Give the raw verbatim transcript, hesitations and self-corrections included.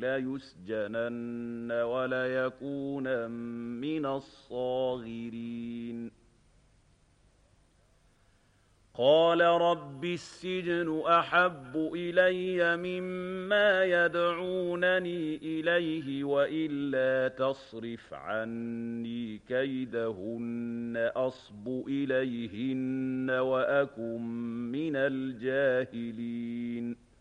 ليسجنن وليكونا من الصاغرين قال رب السجن أحب إلي مما يدعونني إليه وإلا تصرف عني كيدهن أصب إليهن وأكن من الجاهلين